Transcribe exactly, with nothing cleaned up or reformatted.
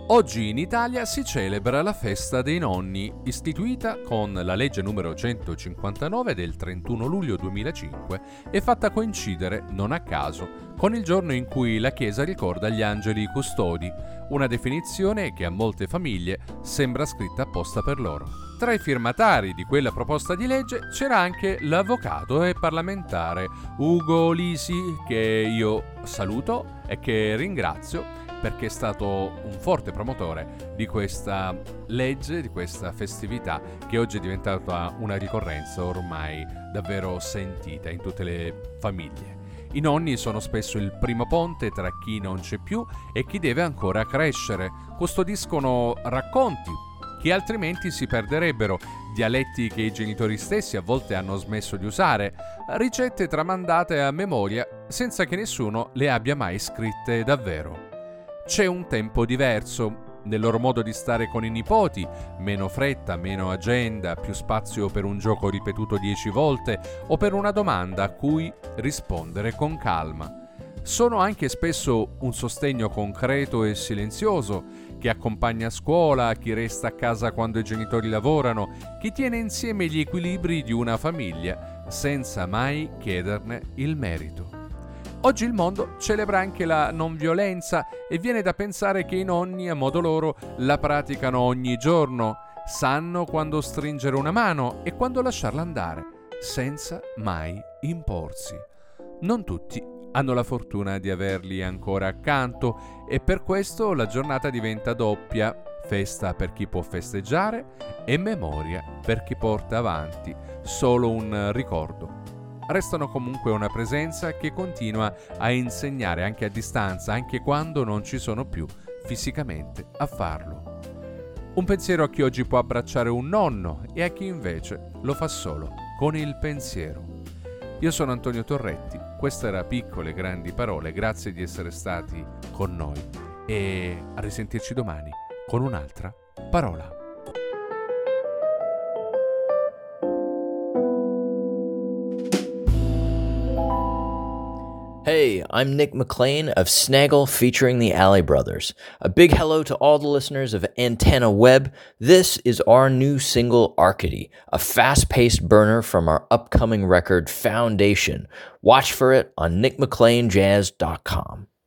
Oggi in Italia si celebra la festa dei nonni, istituita con la legge numero centocinquantanove del trentuno luglio duemilacinque e fatta coincidere, non a caso, con il giorno in cui la Chiesa ricorda gli angeli custodi, una definizione che a molte famiglie sembra scritta apposta per loro. Tra i firmatari di quella proposta di legge c'era anche l'avvocato e parlamentare Ugo Lisi, che io saluto e che ringrazio perché è stato un forte promotore di questa legge, di questa festività che oggi è diventata una ricorrenza ormai davvero sentita in tutte le famiglie. I nonni sono spesso il primo ponte tra chi non c'è più e chi deve ancora crescere. Custodiscono racconti che altrimenti si perderebbero, dialetti che i genitori stessi a volte hanno smesso di usare, ricette tramandate a memoria senza che nessuno le abbia mai scritte davvero. C'è un tempo diverso nel loro modo di stare con i nipoti, meno fretta, meno agenda, più spazio per un gioco ripetuto dieci volte o per una domanda a cui rispondere con calma. Sono anche spesso un sostegno concreto e silenzioso che accompagna a scuola, chi resta a casa quando i genitori lavorano, chi tiene insieme gli equilibri di una famiglia senza mai chiederne il merito. Oggi il mondo celebra anche la non violenza e viene da pensare che i nonni a modo loro la praticano ogni giorno, sanno quando stringere una mano e quando lasciarla andare, senza mai imporsi. Non tutti hanno la fortuna di averli ancora accanto e per questo la giornata diventa doppia, festa per chi può festeggiare e memoria per chi porta avanti solo un ricordo. Restano comunque una presenza che continua a insegnare anche a distanza, anche quando non ci sono più fisicamente a farlo. Un pensiero a chi oggi può abbracciare un nonno e a chi invece lo fa solo con il pensiero. Io sono Antonio Torretti, questa era Piccole Grandi Parole, grazie di essere stati con noi e a risentirci domani con un'altra parola. Hey, I'm Nick McLean of Snaggle featuring the Alley Brothers. A big hello to all the listeners of Antenna Web. This is our new single, Arcady, a fast-paced burner from our upcoming record, Foundation. Watch for it on nick mclean jazz dot com.